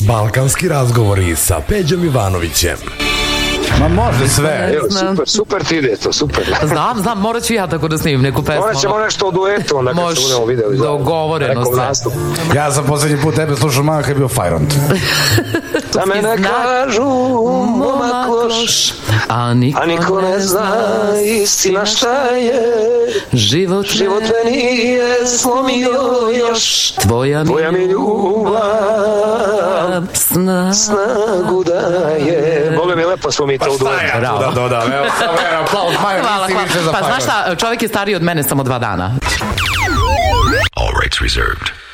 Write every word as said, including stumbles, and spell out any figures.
Balkanski razgovori sa Peđom Ivanovićem. Ma može sve. Evo, super, super ti ide to, super. Znam, znam, morat ću ja tako da snimim neku pesmu. Morat ćemo nešto o duetu, onda kad se budemo videli. Dogovoreno sve. Ja sam poslednji put tebe slušao mama kad je bio Fajront. Za mene kažu momak loš, a niko ne zna istina šta je. Život me nije slomio još, tvoja mi ljubav snagu daje. Boga mi lepo smo mi to u duetu. Bravo. Da, da, da. Evo, evo, aplauz, Majo, hvala, nisi više za hvala. Pa Fajront. znaš šta, čovjek je stariji od mene samo dva dana. All rights reserved.